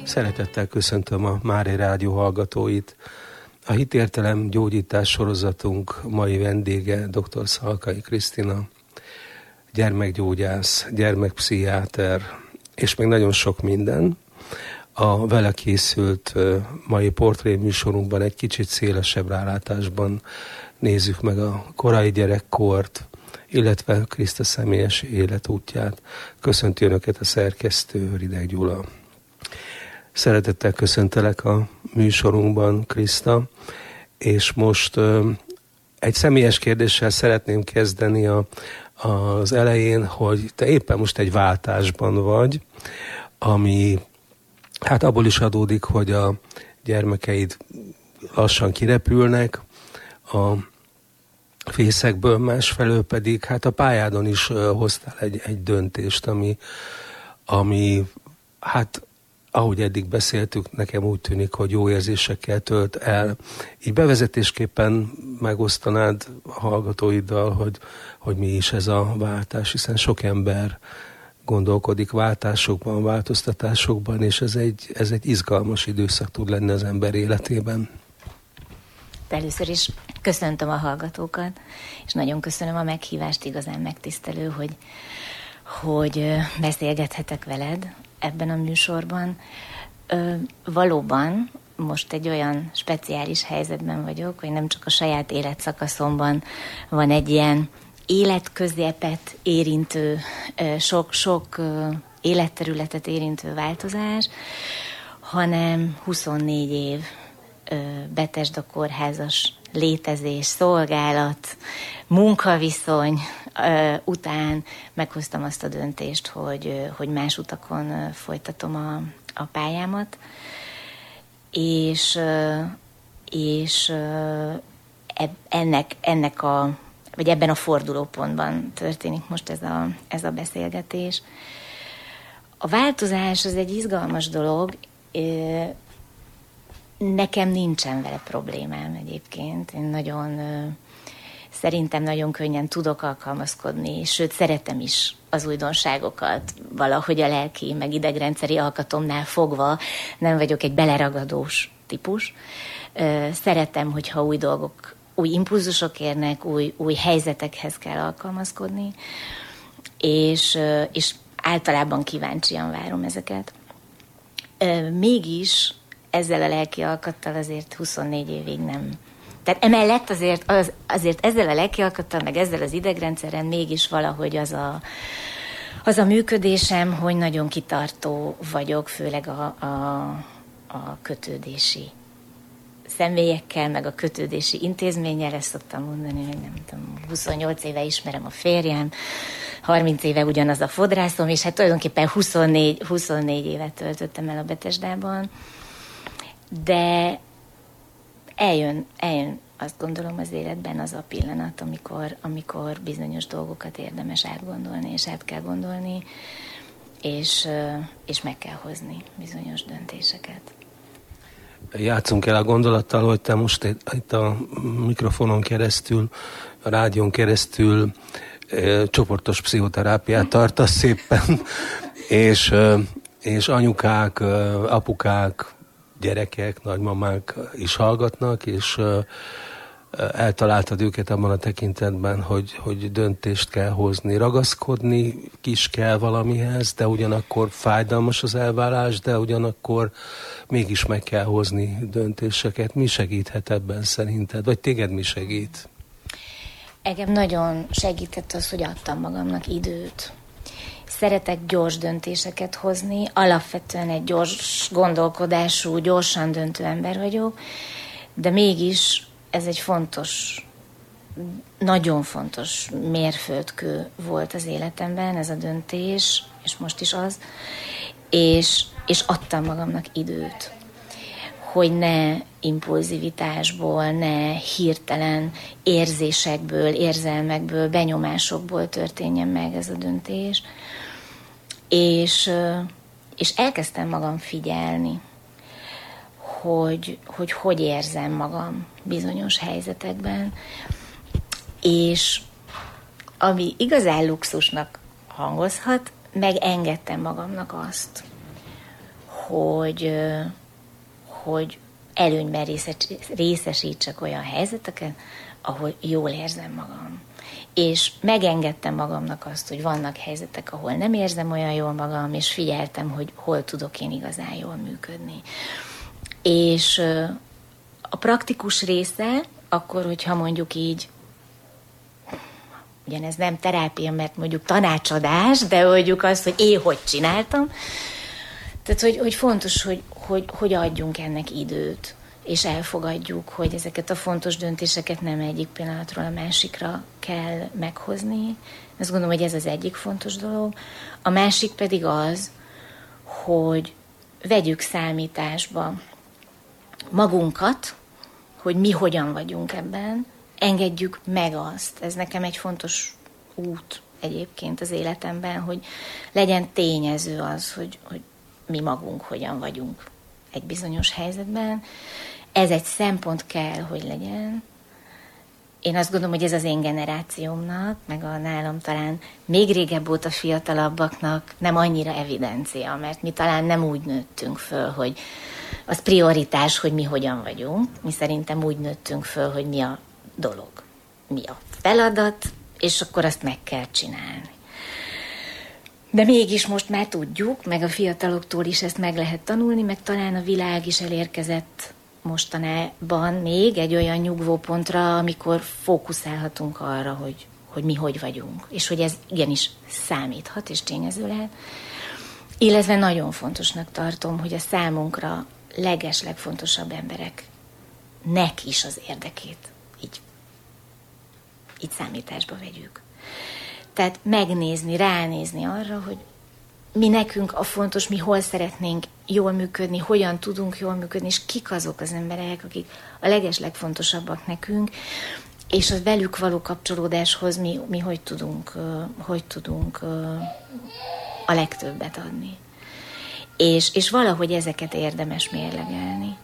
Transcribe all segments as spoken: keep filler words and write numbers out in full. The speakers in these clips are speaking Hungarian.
Szeretettel köszöntöm a Márai Rádió hallgatóit. A Hitértelem gyógyítás sorozatunk mai vendége dr. Szalkai Krisztina, gyermekgyógyász, gyermekpszichiáter, és még nagyon sok minden. A vele készült mai portréműsorunkban egy kicsit szélesebb rálátásban nézzük meg a korai gyerekkort, illetve Kriszta személyes életútját. Köszönti Önöket a szerkesztő, Rideg Gyula. Szeretettel köszöntelek a műsorunkban, Kriszta, és most ö, egy személyes kérdéssel szeretném kezdeni a, az elején, hogy te éppen most egy váltásban vagy, ami hát abból is adódik, hogy a gyermekeid lassan kirepülnek a fészekből, másfelől pedig hát a pályádon is ö, hoztál egy, egy döntést, ami, ami hát ahogy eddig beszéltük, nekem úgy tűnik, hogy jó érzésekkel tölt el. Így bevezetésképpen megosztanád a hallgatóiddal, hogy, hogy mi is ez a váltás, hiszen sok ember gondolkodik váltásokban, változtatásokban, és ez egy, ez egy izgalmas időszak tud lenni az ember életében. Először is köszöntöm a hallgatókat, és nagyon köszönöm a meghívást, igazán megtisztelő, hogy, hogy beszélgethetek veled ebben a műsorban. Ö, valóban most egy olyan speciális helyzetben vagyok, hogy nem csak a saját életszakaszomban van egy ilyen életközepet érintő, sok-sok életterületet érintő változás, hanem huszonnégy év Betesda kórházas létezés, szolgálat, munkaviszony után meghoztam azt a döntést, hogy, hogy más utakon folytatom a, a pályámat, és, és ennek, ennek a, vagy ebben a fordulópontban történik most ez a, ez a beszélgetés. A változás az egy izgalmas dolog, nekem nincsen vele problémám egyébként. Én nagyon, szerintem nagyon könnyen tudok alkalmazkodni, sőt, szeretem is az újdonságokat. Valahogy a lelki, meg idegrendszeri alkatomnál fogva nem vagyok egy beleragadós típus. Szeretem, hogyha új dolgok, új impulzusok érnek, új, új helyzetekhez kell alkalmazkodni, és, és általában kíváncsian várom ezeket. Mégis ezzel a lelki alkattal azért huszonnégy évig nem. Tehát emellett azért, az, azért ezzel a lelki alkattal, meg ezzel az idegrendszeren mégis valahogy az a, az a működésem, hogy nagyon kitartó vagyok, főleg a, a, a kötődési személyekkel, meg a kötődési intézménnyel, ezt szoktam mondani, hogy nem tudom, huszonnyolc éve ismerem a férjem, harminc éve ugyanaz a fodrászom, és hát tulajdonképpen huszonnégy, huszonnégy évet töltöttem el a Betesdában. De eljön, eljön azt gondolom az életben az a pillanat, amikor, amikor bizonyos dolgokat érdemes átgondolni, és át kell gondolni, és, és meg kell hozni bizonyos döntéseket. Játszunk el a gondolattal, hogy te most itt a mikrofonon keresztül, a rádión keresztül e, csoportos pszichoterápiát tartasz szépen, és, és anyukák, apukák, gyerekek, nagymamák is hallgatnak, és uh, eltaláltad őket abban a tekintetben, hogy, hogy döntést kell hozni, ragaszkodni is kell valamihez, de ugyanakkor fájdalmas az elválás, de ugyanakkor mégis meg kell hozni döntéseket. Mi segíthet ebben szerinted? Vagy téged mi segít? Engem nagyon segített az, hogy adtam magamnak időt. Szeretek gyors döntéseket hozni, alapvetően egy gyors gondolkodású, gyorsan döntő ember vagyok, de mégis ez egy fontos, nagyon fontos mérföldkő volt az életemben, ez a döntés, és most is az, és, és adtam magamnak időt, hogy ne impulzivitásból, ne hirtelen érzésekből, érzelmekből, benyomásokból történjen meg ez a döntés, és, és elkezdtem magam figyelni, hogy, hogy hogy érzem magam bizonyos helyzetekben, és ami igazán luxusnak hangozhat, megengedtem magamnak azt, hogy, hogy előnyben részesítsek olyan helyzeteket, ahol jól érzem magam. És megengedtem magamnak azt, hogy vannak helyzetek, ahol nem érzem olyan jól magam, és figyeltem, hogy hol tudok én igazán jól működni. És a praktikus része, akkor, hogyha mondjuk így, ugyanez nem terápia, mert mondjuk tanácsadás, de mondjuk azt, hogy én hogy csináltam. Tehát, hogy, hogy fontos, hogy, hogy, hogy adjunk ennek időt, és elfogadjuk, hogy ezeket a fontos döntéseket nem egyik pillanatról a másikra kell meghozni. Azt gondolom, hogy ez az egyik fontos dolog. A másik pedig az, hogy vegyük számításba magunkat, hogy mi hogyan vagyunk ebben, engedjük meg azt. Ez nekem egy fontos út egyébként az életemben, hogy legyen tényező az, hogy, hogy mi magunk hogyan vagyunk egy bizonyos helyzetben. Ez egy szempont kell, hogy legyen. Én azt gondolom, hogy ez az én generációmnak, meg a nálam talán még régebb óta fiatalabbaknak nem annyira evidencia, mert mi talán nem úgy nőttünk föl, hogy az prioritás, hogy mi hogyan vagyunk. Mi szerintem úgy nőttünk föl, hogy mi a dolog, mi a feladat, és akkor azt meg kell csinálni. De mégis most már tudjuk, meg a fiataloktól is ezt meg lehet tanulni, meg talán a világ is elérkezett mostanában még egy olyan nyugvópontra, amikor fókuszálhatunk arra, hogy, hogy mi hogy vagyunk, és hogy ez igenis számíthat, és tényező lehet. Illetve nagyon fontosnak tartom, hogy a számunkra leges, legfontosabb embereknek is az érdekét így, így számításba vegyük. Tehát megnézni, ránézni arra, hogy mi nekünk a fontos, mi hol szeretnénk jól működni, hogyan tudunk jól működni, és kik azok az emberek, akik a leges legfontosabbak nekünk, és az velük való kapcsolódáshoz mi, mi hogy tudunk, hogy tudunk a legtöbbet adni. És, és valahogy ezeket érdemes mérlegelni.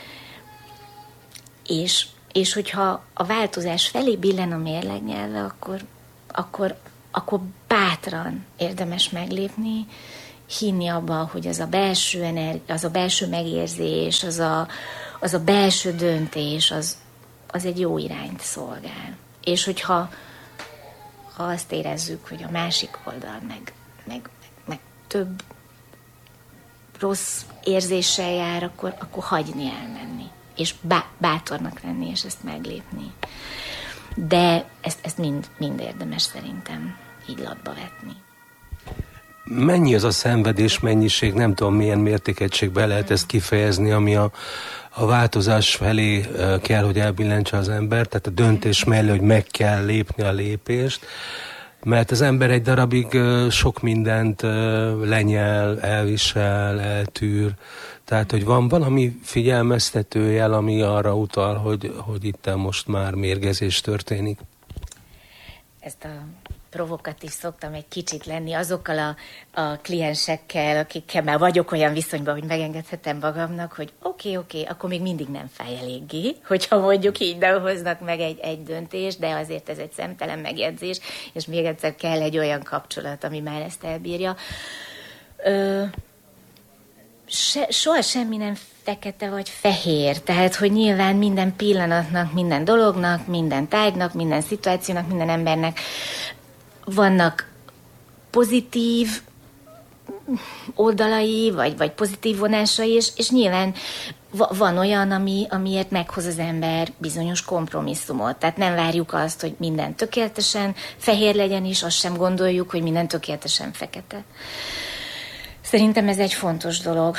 És, és hogyha a változás felé billen a mérlegnyelve, akkor, akkor, akkor bátran érdemes meglépni, hinni abban, hogy az a belső energi- az a belső megérzés, az a, az a belső döntés, az, az egy jó irányt szolgál. És hogyha ha azt érezzük, hogy a másik oldal meg, meg, meg több rossz érzéssel jár, akkor, akkor hagyni elmenni. És bá, bátornak lenni, és ezt meglépni. De ezt, ezt mind, mind érdemes szerintem így latba vetni. Mennyi az a szenvedés mennyiség, nem tudom milyen mértékegységben lehet ezt kifejezni, ami a, a változás felé kell, hogy elbillentse az ember, tehát a döntés mellé, hogy meg kell lépni a lépést, mert az ember egy darabig sok mindent lenyel, elvisel, eltűr, tehát hogy van valami figyelmeztető jel, ami arra utal, hogy, hogy itt most már mérgezés történik. Ezt a provokatív szoktam egy kicsit lenni azokkal a, a kliensekkel, akikkel már vagyok olyan viszonyban, hogy megengedhetem magamnak, hogy oké, okay, oké, okay, akkor még mindig nem fáj eléggé, hogyha mondjuk így nem hoznak meg egy, egy döntést, de azért ez egy szemtelen megjegyzés, és még egyszer kell egy olyan kapcsolat, ami már ezt elbírja. Ö, se, soha semmi nem fekete vagy fehér, tehát hogy nyilván minden pillanatnak, minden dolognak, minden tárgynak, minden szituációnak, minden embernek vannak pozitív oldalai, vagy, vagy pozitív vonásai, és, és nyilván van olyan, ami, amiért meghoz az ember bizonyos kompromisszumot. Tehát nem várjuk azt, hogy minden tökéletesen fehér legyen is, azt sem gondoljuk, hogy minden tökéletesen fekete. Szerintem ez egy fontos dolog.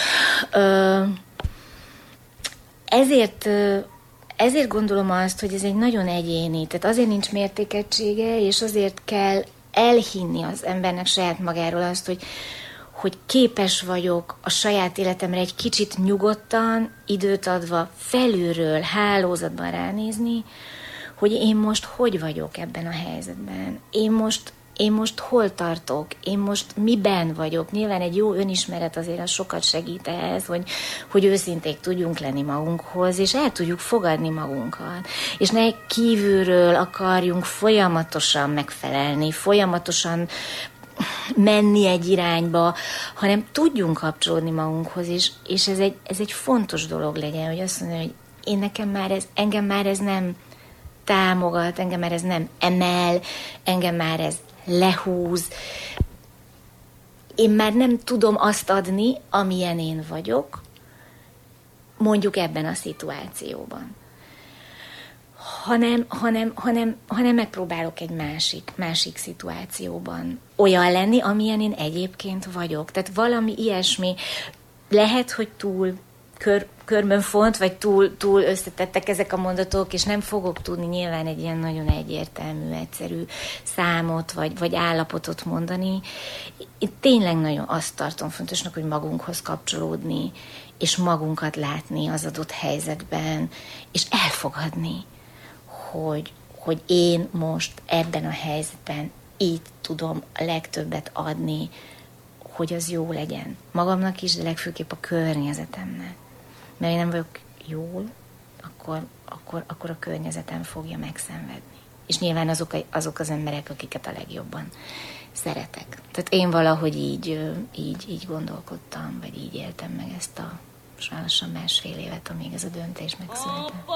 Ezért... Ezért gondolom azt, hogy ez egy nagyon egyéni, tehát azért nincs mértékegysége, és azért kell elhinni az embernek saját magáról azt, hogy, hogy képes vagyok a saját életemre egy kicsit nyugodtan, időt adva, felülről, hálózatban ránézni, hogy én most hogy vagyok ebben a helyzetben. Én most, én most hol tartok, én most miben vagyok. Nyilván egy jó önismeret azért az sokat segít ehhez, hogy, hogy őszinték tudjunk lenni magunkhoz, és el tudjuk fogadni magunkat. És ne kívülről akarjunk folyamatosan megfelelni, folyamatosan menni egy irányba, hanem tudjunk kapcsolódni magunkhoz, és, és ez, egy, ez egy fontos dolog legyen, hogy azt mondja, hogy én nekem már ez, engem már ez nem támogat, engem már ez nem emel, engem már ez lehúz. Én már nem tudom azt adni, amilyen én vagyok, mondjuk ebben a szituációban. Hanem, hanem, hanem, hanem megpróbálok egy másik, másik szituációban olyan lenni, amilyen én egyébként vagyok. Tehát valami ilyesmi, lehet, hogy túl kör, körmön font, vagy túl, túl összetettek ezek a mondatok, és nem fogok tudni nyilván egy ilyen nagyon egyértelmű, egyszerű számot, vagy, vagy állapotot mondani. Én tényleg nagyon azt tartom fontosnak, hogy magunkhoz kapcsolódni, és magunkat látni az adott helyzetben, és elfogadni, hogy, hogy én most ebben a helyzetben így tudom a legtöbbet adni, hogy az jó legyen. Magamnak is, de legfőképp a környezetemnek. Mert én nem vagyok jól, akkor, akkor, akkor a környezetem fogja megszenvedni. És nyilván azok, azok az emberek, akiket a legjobban szeretek. Tehát én valahogy így, így, így gondolkodtam, vagy így éltem meg ezt a lassan másfél évet, amíg ez a döntés megszületett.